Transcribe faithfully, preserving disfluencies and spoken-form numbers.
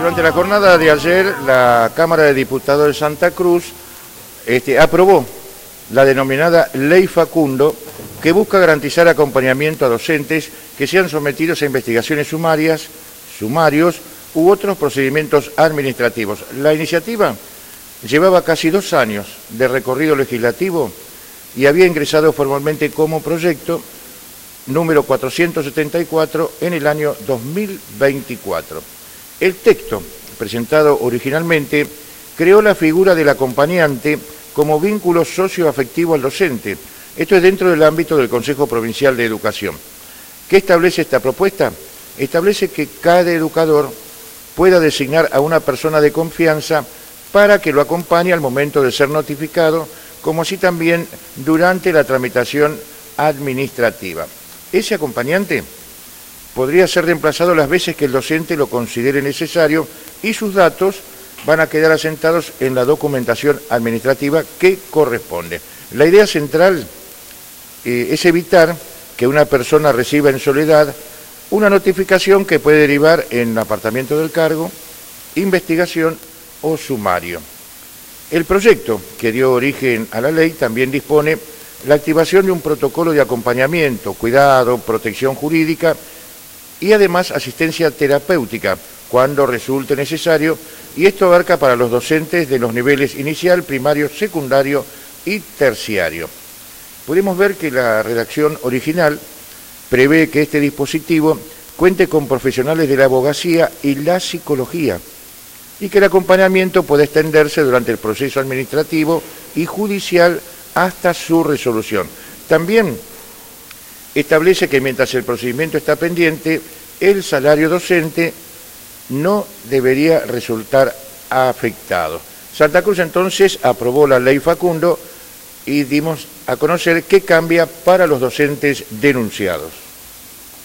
Durante la jornada de ayer, la Cámara de Diputados de Santa Cruz este, aprobó la denominada Ley Facundo, que busca garantizar acompañamiento a docentes que sean sometidos a investigaciones sumarias, sumarios u otros procedimientos administrativos. La iniciativa llevaba casi dos años de recorrido legislativo y había ingresado formalmente como proyecto número cuatrocientos setenta y cuatro en el año dos mil veinticuatro. El texto, presentado originalmente, creó la figura del acompañante como vínculo socioafectivo al docente. Esto es dentro del ámbito del Consejo Provincial de Educación. ¿Qué establece esta propuesta? Establece que cada educador pueda designar a una persona de confianza para que lo acompañe al momento de ser notificado, como así también durante la tramitación administrativa. Ese acompañante podría ser reemplazado las veces que el docente lo considere necesario y sus datos van a quedar asentados en la documentación administrativa que corresponde. La idea central eh, es evitar que una persona reciba en soledad una notificación que puede derivar en apartamiento del cargo, investigación o sumario. El proyecto que dio origen a la ley también dispone la activación de un protocolo de acompañamiento, cuidado, protección jurídica y además asistencia terapéutica cuando resulte necesario, y esto abarca para los docentes de los niveles inicial, primario, secundario y terciario. Pudimos ver que la redacción original prevé que este dispositivo cuente con profesionales de la abogacía y la psicología y que el acompañamiento puede extenderse durante el proceso administrativo y judicial hasta su resolución. También establece que mientras el procedimiento está pendiente, el salario docente no debería resultar afectado. Santa Cruz entonces aprobó la Ley Facundo y dimos a conocer qué cambia para los docentes denunciados.